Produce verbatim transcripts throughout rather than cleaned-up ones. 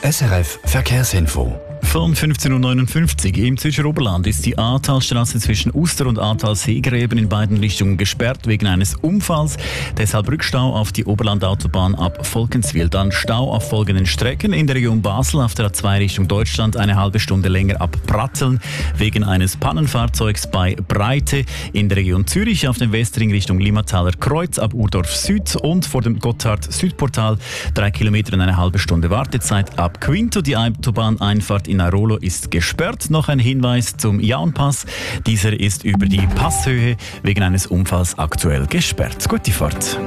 S R F Verkehrsinfo. Von fünfzehn Uhr neunundfünfzig im Zürcher Oberland ist die Ahrtalstraße zwischen Uster und Ahrtal-Seegräben in beiden Richtungen gesperrt wegen eines Unfalls. Deshalb Rückstau auf die Oberlandautobahn ab Volkenswil. Dann Stau auf folgenden Strecken: in der Region Basel auf der A zwei Richtung Deutschland eine halbe Stunde länger ab Pratteln wegen eines Pannenfahrzeugs bei Breite. In der Region Zürich auf dem Westring Richtung Limmataler Kreuz ab Urdorf Süd und vor dem Gotthard-Südportal drei Kilometer und eine halbe Stunde Wartezeit ab Quinto. Die Autobahneinfahrt in Airolo ist gesperrt. Noch ein Hinweis zum Jaunpass. Dieser ist über die Passhöhe wegen eines Unfalls aktuell gesperrt. Gute Fahrt.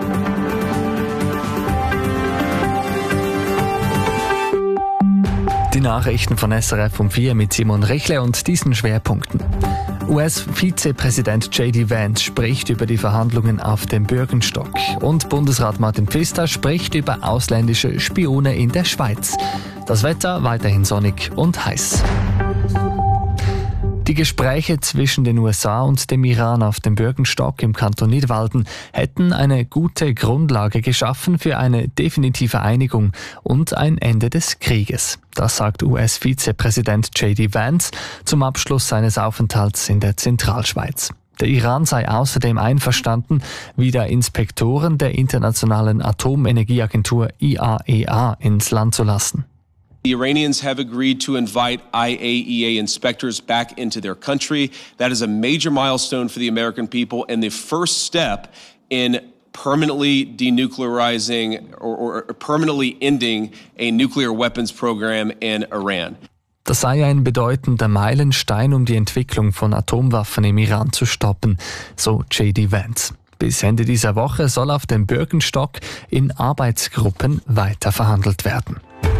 Die Nachrichten von S R F um vier mit Simon Rechle und diesen Schwerpunkten. U S-Vizepräsident J D Vance spricht über die Verhandlungen auf dem Bürgenstock. Und Bundesrat Martin Pfister spricht über ausländische Spione in der Schweiz. Das Wetter weiterhin sonnig und heiß. Die Gespräche zwischen den U S A und dem Iran auf dem Bürgenstock im Kanton Nidwalden hätten eine gute Grundlage geschaffen für eine definitive Einigung und ein Ende des Krieges. Das sagt U S-Vizepräsident J D Vance zum Abschluss seines Aufenthalts in der Zentralschweiz. Der Iran sei außerdem einverstanden, wieder Inspektoren der Internationalen Atomenergieagentur I A E A ins Land zu lassen. The Iranians have agreed to invite I A E A inspectors back into their country. That is a major milestone for the American people and the first step in permanently denuclearizing or, or permanently ending a nuclear weapons program in Iran. Das sei ein bedeutender Meilenstein, um die Entwicklung von Atomwaffen im Iran zu stoppen, so J D Vance. Bis Ende dieser Woche soll auf dem Bürgenstock in Arbeitsgruppen weiter verhandelt werden.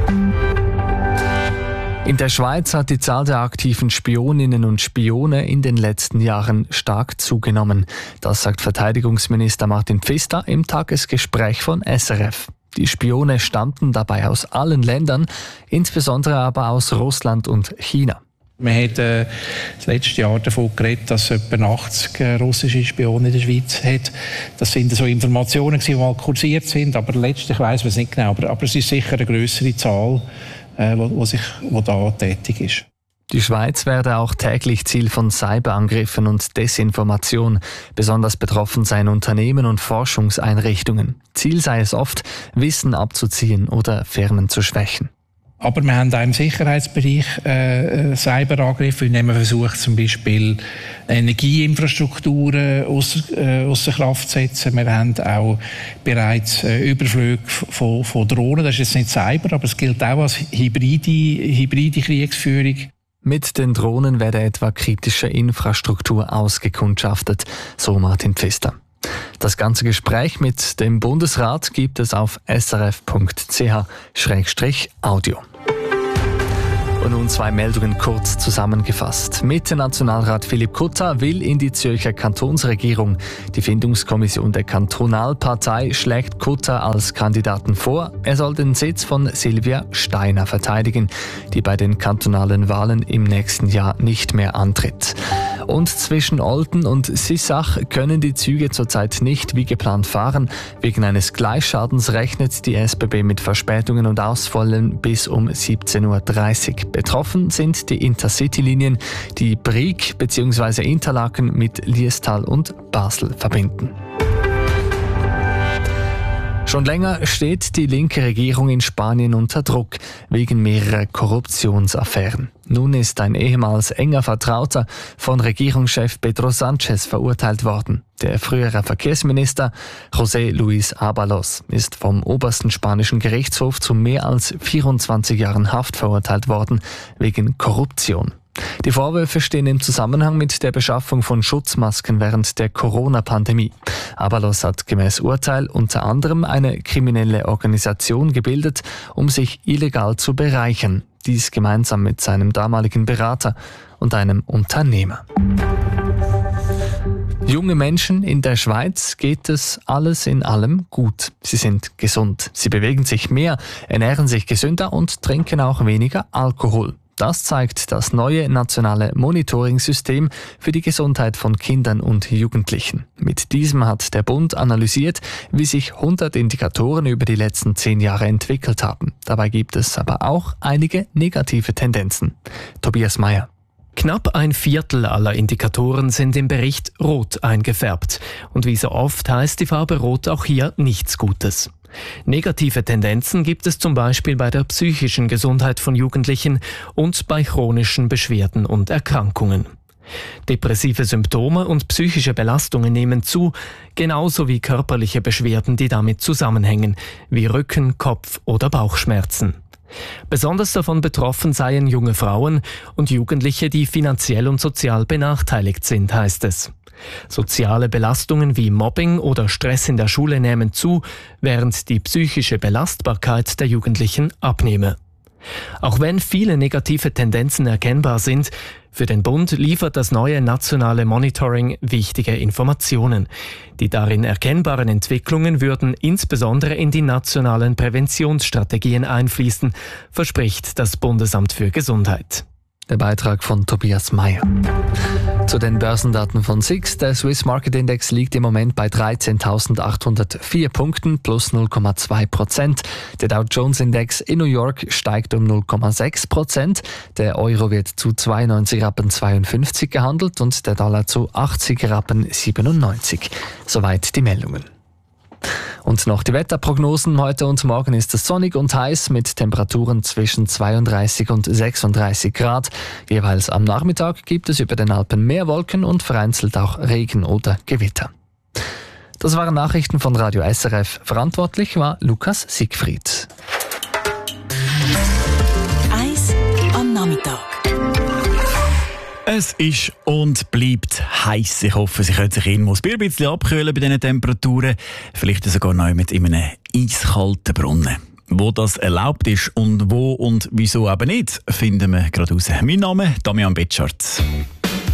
In der Schweiz hat die Zahl der aktiven Spioninnen und Spione in den letzten Jahren stark zugenommen. Das sagt Verteidigungsminister Martin Pfister im Tagesgespräch von S R F. Die Spione stammten dabei aus allen Ländern, insbesondere aber aus Russland und China. Wir haben äh, das letzte Jahr davon geredet, dass es etwa achtzig äh, russische Spione in der Schweiz hat. Das sind so Informationen, die mal kursiert sind, aber letztlich weiss man es nicht genau. Aber, aber es ist sicher eine grössere Zahl, äh, wo, wo, sich, wo da tätig ist. Die Schweiz werde auch täglich Ziel von Cyberangriffen und Desinformation. Besonders betroffen seien Unternehmen und Forschungseinrichtungen. Ziel sei es oft, Wissen abzuziehen oder Firmen zu schwächen. Aber wir haben auch im Sicherheitsbereich äh, Cyberangriffe, indem man versucht, zum Beispiel Energieinfrastrukturen ausser, äh, ausser Kraft zu setzen. Wir haben auch bereits äh, Überflüge von, von Drohnen. Das ist jetzt nicht Cyber, aber es gilt auch als hybride, hybride Kriegsführung. Mit den Drohnen werde etwa kritische Infrastruktur ausgekundschaftet, so Martin Pfister. Das ganze Gespräch mit dem Bundesrat gibt es auf s r f punkt c h slash audio. Und nun zwei Meldungen kurz zusammengefasst. Mitte-Nationalrat Philipp Kutter will in die Zürcher Kantonsregierung. Die Findungskommission der Kantonalpartei schlägt Kutter als Kandidaten vor. Er soll den Sitz von Silvia Steiner verteidigen, die bei den kantonalen Wahlen im nächsten Jahr nicht mehr antritt. Und zwischen Olten und Sissach können die Züge zurzeit nicht wie geplant fahren. Wegen eines Gleisschadens rechnet die S B B mit Verspätungen und Ausfällen bis um siebzehn Uhr dreißig. Betroffen sind die Intercity-Linien, die Brieg bzw. Interlaken mit Liestal und Basel verbinden. Schon länger steht die linke Regierung in Spanien unter Druck wegen mehrerer Korruptionsaffären. Nun ist ein ehemals enger Vertrauter von Regierungschef Pedro Sánchez verurteilt worden. Der frühere Verkehrsminister José Luis Ábalos ist vom obersten spanischen Gerichtshof zu mehr als vierundzwanzig Jahren Haft verurteilt worden wegen Korruption. Die Vorwürfe stehen im Zusammenhang mit der Beschaffung von Schutzmasken während der Corona-Pandemie. Ábalos hat gemäß Urteil unter anderem eine kriminelle Organisation gebildet, um sich illegal zu bereichern. Dies gemeinsam mit seinem damaligen Berater und einem Unternehmer. Junge Menschen in der Schweiz geht es alles in allem gut. Sie sind gesund, sie bewegen sich mehr, ernähren sich gesünder und trinken auch weniger Alkohol. Das zeigt das neue nationale Monitoring-System für die Gesundheit von Kindern und Jugendlichen. Mit diesem hat der Bund analysiert, wie sich hundert Indikatoren über die letzten zehn Jahre entwickelt haben. Dabei gibt es aber auch einige negative Tendenzen. Tobias Meyer. Knapp ein Viertel aller Indikatoren sind im Bericht rot eingefärbt. Und wie so oft heißt die Farbe Rot auch hier nichts Gutes. Negative Tendenzen gibt es zum Beispiel bei der psychischen Gesundheit von Jugendlichen und bei chronischen Beschwerden und Erkrankungen. Depressive Symptome und psychische Belastungen nehmen zu, genauso wie körperliche Beschwerden, die damit zusammenhängen, wie Rücken-, Kopf- oder Bauchschmerzen. Besonders davon betroffen seien junge Frauen und Jugendliche, die finanziell und sozial benachteiligt sind, heißt es. Soziale Belastungen wie Mobbing oder Stress in der Schule nehmen zu, während die psychische Belastbarkeit der Jugendlichen abnehme. Auch wenn viele negative Tendenzen erkennbar sind, für den Bund liefert das neue nationale Monitoring wichtige Informationen. Die darin erkennbaren Entwicklungen würden insbesondere in die nationalen Präventionsstrategien einfließen, verspricht das Bundesamt für Gesundheit. Der Beitrag von Tobias Meyer. Zu den Börsendaten von S I X. Der Swiss Market Index liegt im Moment bei dreizehntausendachthundertvier Punkten plus null Komma zwei Prozent. Der Dow Jones Index in New York steigt um null Komma sechs Prozent. Der Euro wird zu zweiundneunzig Rappen zweiundfünfzig gehandelt und der Dollar zu achtzig Rappen siebenundneunzig. Soweit die Meldungen. Und noch die Wetterprognosen. Heute und morgen ist es sonnig und heiß mit Temperaturen zwischen zweiunddreißig und sechsunddreißig Grad. Jeweils am Nachmittag gibt es über den Alpen mehr Wolken und vereinzelt auch Regen oder Gewitter. Das waren Nachrichten von Radio S R F. Verantwortlich war Lukas Siegfried. Eis am Nachmittag. Es ist und bleibt heiß. Ich hoffe, Sie können sich irgendwo ein bisschen abkühlen bei diesen Temperaturen. Vielleicht sogar noch mit in einem eiskalten Brunnen. Wo das erlaubt ist und wo und wieso eben nicht, finden wir gerade raus. Mein Name ist Damian Betschart.